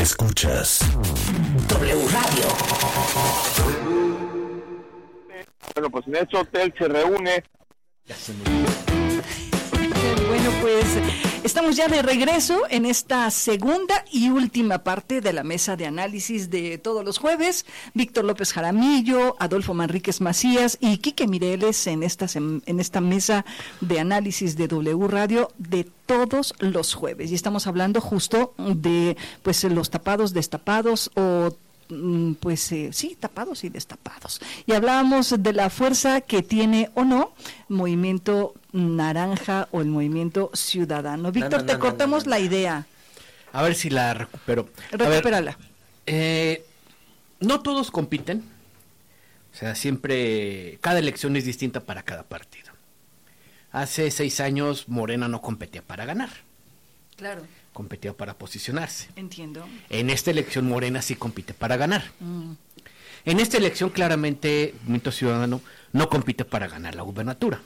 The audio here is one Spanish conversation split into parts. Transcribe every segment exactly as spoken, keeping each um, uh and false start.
Escuchas W Radio. Bueno, pues en ese hotel se reúne. Bueno, pues estamos ya de regreso en esta segunda y última parte de la mesa de análisis de todos los jueves. Víctor López Jaramillo, Adolfo Manríquez Macías y Quique Mireles en esta, en esta mesa de análisis de W Radio de todos los jueves. Y estamos hablando justo de pues los tapados, destapados o pues eh, sí, tapados y destapados. Y hablábamos de la fuerza que tiene o no Movimiento Naranja o el Movimiento Ciudadano. Víctor, no, no, te no, cortamos no, no, no. la idea. A ver si la recupero. Recupérala. Ver, eh, no todos compiten. O sea, siempre, cada elección es distinta para cada partido. Hace seis años Morena no competía para ganar. Claro. Competía para posicionarse. Entiendo. En esta elección Morena sí compite para ganar. Mm. En esta elección claramente Movimiento Ciudadano no compite para ganar la gubernatura.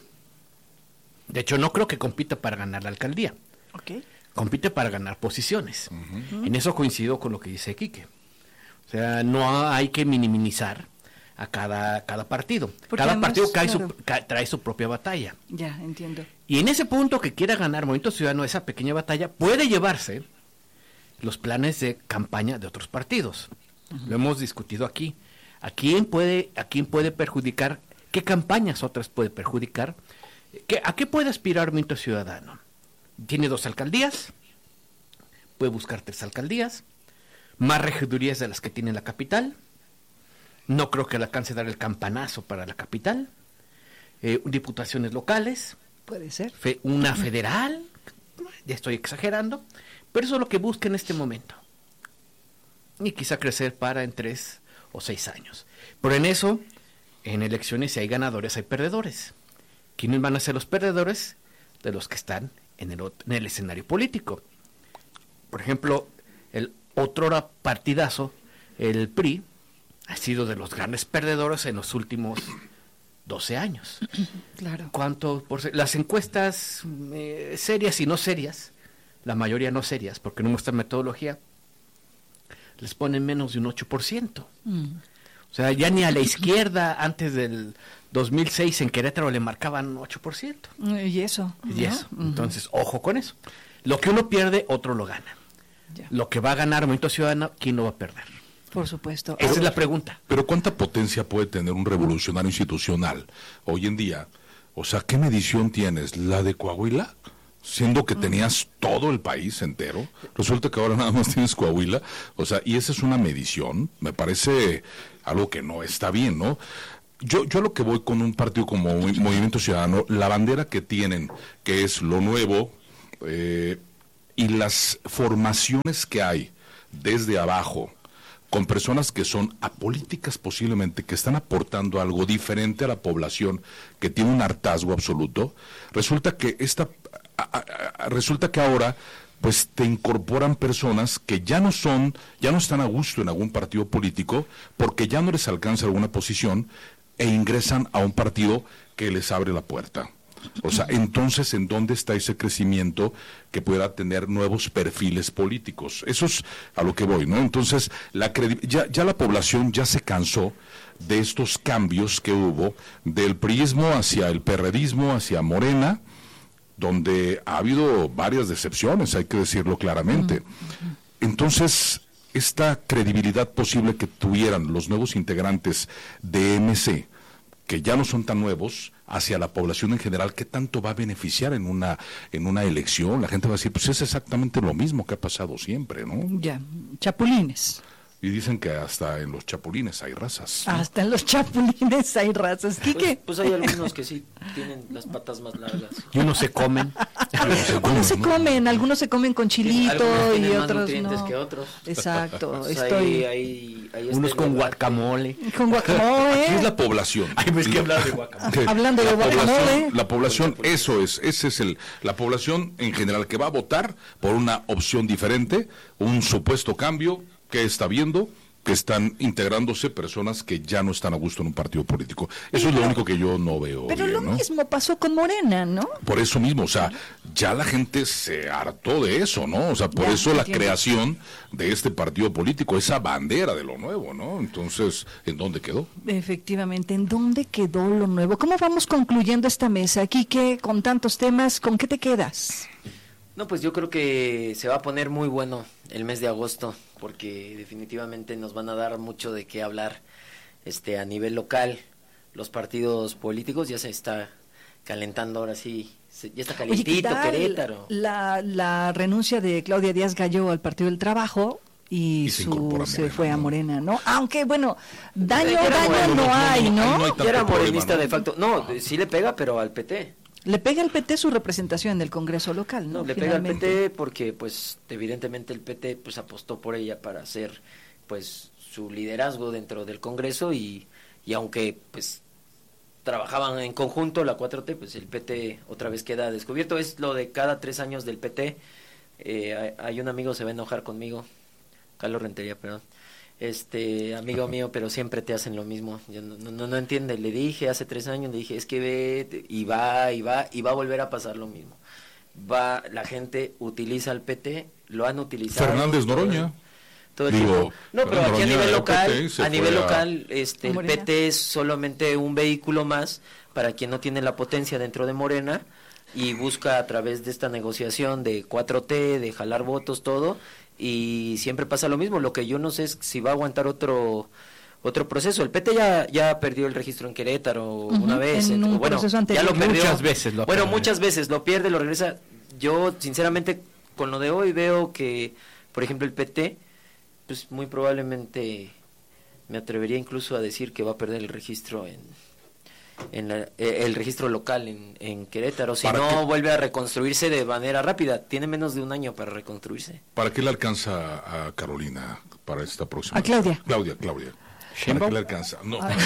De hecho, no creo que compita para ganar la alcaldía. Okay. Compite para ganar posiciones. Uh-huh. En eso coincido con lo que dice Quique. O sea, no hay que minimizar a cada, cada partido. Porque cada además, partido cae claro. su, ca, trae su propia batalla. Ya, entiendo. Y en ese punto que quiera ganar Movimiento Ciudadano esa pequeña batalla, puede llevarse los planes de campaña de otros partidos. Uh-huh. Lo hemos discutido aquí. ¿A quién puede, a quién puede perjudicar? ¿Qué campañas otras puede perjudicar? ¿Qué, ¿A qué puede aspirar Movimiento Ciudadano? Tiene dos alcaldías, puede buscar tres alcaldías, más regidurías de las que tiene la capital. No creo que le alcance a dar el campanazo para la capital. Eh, diputaciones locales. Puede ser. Fe, una federal, ya estoy exagerando, pero eso es lo que busca en este momento. Y quizá crecer para en tres o seis años. Pero en eso, en elecciones, si hay ganadores, hay perdedores. ¿Quiénes van a ser los perdedores? De los que están en el, en el escenario político. Por ejemplo, el otrora partidazo, el P R I, ha sido de los grandes perdedores en los últimos doce años. Claro. ¿Cuánto por ser? Las encuestas eh, serias y no serias, la mayoría no serias, porque no muestran metodología, les ponen menos de un ocho por ciento. Mm. O sea, ya ni a la izquierda antes del dos mil seis en Querétaro le marcaban ocho por ciento. Y eso. Y eso. Uh-huh. Entonces, ojo con eso. Lo que uno pierde, otro lo gana. Ya. Lo que va a ganar Movimiento Ciudadano, ¿quién lo va a perder? Por supuesto. Esa es la pregunta. Pero ¿cuánta potencia puede tener un revolucionario institucional hoy en día? O sea, ¿qué medición tienes? ¿La de Coahuila? Siendo que tenías todo el país entero, resulta que ahora nada más tienes Coahuila, o sea, y esa es una medición, me parece algo que no está bien, ¿no? Yo, yo lo que voy con un partido como Movimiento Ciudadano, la bandera que tienen, que es lo nuevo, eh, y las formaciones que hay desde abajo, con personas que son apolíticas posiblemente, que están aportando algo diferente a la población, que tiene un hartazgo absoluto, resulta que esta... A, a, resulta que ahora pues te incorporan personas que ya no son, ya no están a gusto en algún partido político porque ya no les alcanza alguna posición e ingresan a un partido que les abre la puerta. O sea, entonces, ¿en dónde está ese crecimiento que pueda tener nuevos perfiles políticos? Eso es a lo que voy, ¿no? Entonces, la credi- ya, ya la población ya se cansó de estos cambios que hubo del priismo hacia el perredismo, hacia Morena, donde ha habido varias decepciones, hay que decirlo claramente. Entonces, esta credibilidad posible que tuvieran los nuevos integrantes de M C, que ya no son tan nuevos, hacia la población en general, ¿qué tanto va a beneficiar en una en una elección? La gente va a decir, pues es exactamente lo mismo que ha pasado siempre, ¿no? Ya, chapulines. Y dicen que hasta en los chapulines hay razas, ¿no? Hasta en los chapulines hay razas. ¿Quique? Pues, pues hay algunos que sí tienen las patas más largas. Y unos se comen. Unos se comen, algunos se comen con chilito y más otros nutrientes no. que otros. Exacto. Pues estoy... ahí, ahí, ahí unos con guacamole. Con guacamole. Aquí es la población. Ay, ves que hablar de guacamole. Hablando de la guacamole. Población, la población, eso es, ese es el, la población en general que va a votar por una opción diferente, un supuesto cambio que está viendo que están integrándose personas que ya no están a gusto en un partido político. Eso es lo único que yo no veo Pero bien, lo ¿no? mismo pasó con Morena, ¿no? Por eso mismo, o sea, ya la gente se hartó de eso, ¿no? O sea, por Ya, eso la entiendo. creación de este partido político, esa bandera de lo nuevo, ¿no? Entonces, ¿en dónde quedó? Efectivamente, ¿en dónde quedó lo nuevo? ¿Cómo vamos concluyendo esta mesa? Quique, con tantos temas, ¿con qué te quedas? No, pues yo creo que se va a poner muy bueno el mes de agosto, porque definitivamente nos van a dar mucho de qué hablar este a nivel local. Los partidos políticos ya se está calentando ahora sí, se- ya está Oye, ¿qué calientito tal Querétaro. La, la renuncia de Claudia Díaz Gallo al Partido del Trabajo y, Y se su, incorpora a se Morena, fue a ¿no? Morena, ¿no? Aunque, bueno, daño, Ya era daño moreno, no no, hay, no, ¿no? ahí no hay Ya era tanto problema, morenista ¿no? de facto. No, sí le pega, pero al P T. Le pega al P T su representación en el Congreso local, ¿no? No, le pega al P Finalmente. T porque, pues, evidentemente el P T pues apostó por ella para hacer, pues, su liderazgo dentro del Congreso y, y aunque, pues, trabajaban en conjunto la cuatro T, pues el P T otra vez queda descubierto. Es lo de cada tres años del P T. Eh, hay, hay un amigo se va a enojar conmigo, Carlos Rentería, perdón. Este, amigo mío, pero siempre te hacen lo mismo. Yo no, no, no entiende. Le dije hace tres años, le dije, es que ve, y va, y va, y va a volver a pasar lo mismo. Va, la gente utiliza al P T, lo han utilizado. Fernández todo- Noroña. todo el Digo, tiempo. No, pero Fernández aquí a Noroña nivel del local, P T se a nivel fue a- local, este, el Morena. P T es solamente un vehículo más para quien no tiene la potencia dentro de Morena y busca a través de esta negociación de cuatro T, de jalar votos, todo, y siempre pasa lo mismo. Lo que yo no sé es si va a aguantar otro otro proceso. El P T ya ya perdió el registro en Querétaro una Ujú, vez, en ent- un bueno, proceso ya anterior. lo perdió. Muchas veces lo Bueno, pierde. muchas veces lo pierde, lo regresa. Yo sinceramente con lo de hoy veo que, por ejemplo, el P T pues muy probablemente me atrevería incluso a decir que va a perder el registro en, en la- eh, el registro local en, en Querétaro, si ¿Para no qué? vuelve a reconstruirse de manera rápida. Tiene menos de un año para reconstruirse. ¿Para qué le alcanza a Carolina para esta próxima? A Claudia. Claudia, Claudia. ¿Para ¿Sheinbaum? qué le alcanza? No. a,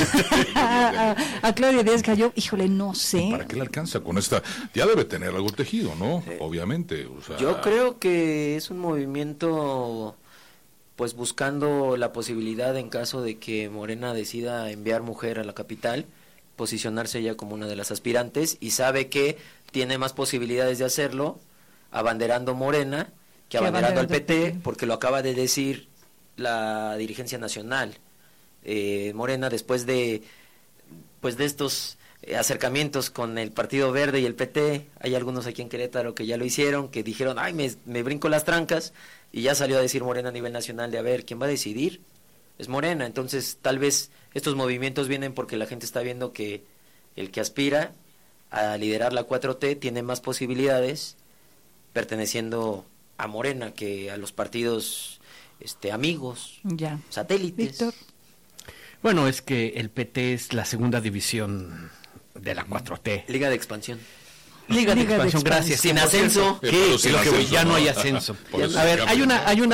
a- a Claudia Díaz Gallo, híjole, no sé. ¿Para qué le alcanza con esta? Ya debe tener algo tejido, ¿no? Obviamente. O sea, Yo creo que es un movimiento pues buscando la posibilidad en caso de que Morena decida enviar mujer a la capital, posicionarse ella como una de las aspirantes y sabe que tiene más posibilidades de hacerlo abanderando Morena que Que abanderando al P abanderando T, al P T. porque lo acaba de decir la dirigencia nacional. Eh, Morena, después de pues de estos eh, acercamientos con el Partido Verde y el P T, hay algunos aquí en Querétaro que ya lo hicieron, que dijeron, ay, me, me brinco las trancas, y ya salió a decir Morena a nivel nacional de, a ver, ¿quién va a decidir? Es Morena. Entonces tal vez estos movimientos vienen porque la gente está viendo que el que aspira a liderar la cuatro T tiene más posibilidades perteneciendo a Morena que a los partidos este amigos, Ya. satélites. Víctor. Bueno, es que el P T es la segunda división de la cuatro T. Liga de expansión. Liga de Liga de expansión, expansión. gracias. Sin Por cierto, ascenso. Eh, ¿qué? pero Es sin lo que ascenso, ya no hay ¿no? ascenso. Por eso A ver, se hay cambia. una, hay una